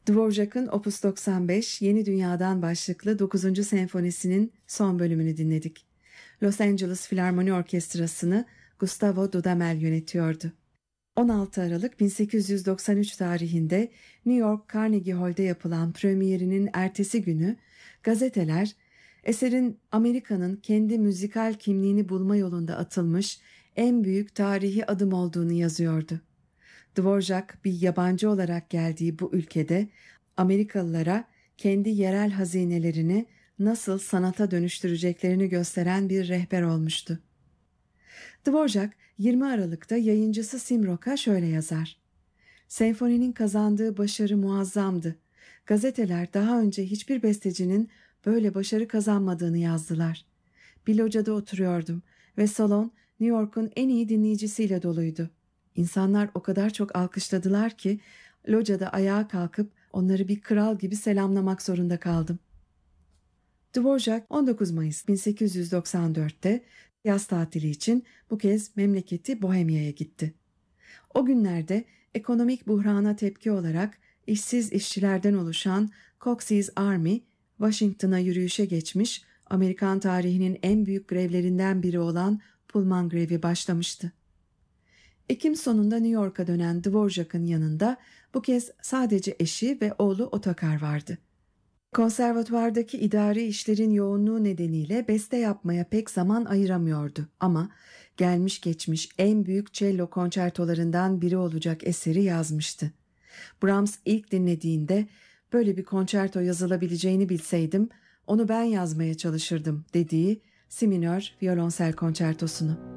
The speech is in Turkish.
Dvorak'ın Opus 95 Yeni Dünya'dan başlıklı 9. senfonisinin son bölümünü dinledik. Los Angeles Filarmoni Orkestrası'nı Gustavo Dudamel yönetiyordu. 16 Aralık 1893 tarihinde New York Carnegie Hall'de yapılan premierinin ertesi günü gazeteler eserin Amerika'nın kendi müzikal kimliğini bulma yolunda atılmış en büyük tarihi adım olduğunu yazıyordu. Dvorak bir yabancı olarak geldiği bu ülkede Amerikalılara kendi yerel hazinelerini nasıl sanata dönüştüreceklerini gösteren bir rehber olmuştu. Dvorak 20 Aralık'ta yayıncısı Simrok'a şöyle yazar: "Senfoninin kazandığı başarı muazzamdı. Gazeteler daha önce hiçbir bestecinin böyle başarı kazanmadığını yazdılar. Bir locada oturuyordum ve salon New York'un en iyi dinleyicisiyle doluydu. İnsanlar o kadar çok alkışladılar ki locada ayağa kalkıp onları bir kral gibi selamlamak zorunda kaldım." Dvorak 19 Mayıs 1894'te yaz tatili için bu kez memleketi Bohemya'ya gitti. O günlerde ekonomik buhrana tepki olarak işsiz işçilerden oluşan Coxey's Army, Washington'a yürüyüşe geçmiş, Amerikan tarihinin en büyük grevlerinden biri olan Pullman grevi başlamıştı. Ekim sonunda New York'a dönen Dvorak'ın yanında bu kez sadece eşi ve oğlu Otakar vardı. Konservatuvardaki idari işlerin yoğunluğu nedeniyle beste yapmaya pek zaman ayıramıyordu ama gelmiş geçmiş en büyük cello konçertolarından biri olacak eseri yazmıştı. Brahms ilk dinlediğinde "Böyle bir konçerto yazılabileceğini bilseydim onu ben yazmaya çalışırdım" dediği Si minör violonsel konçertosunu.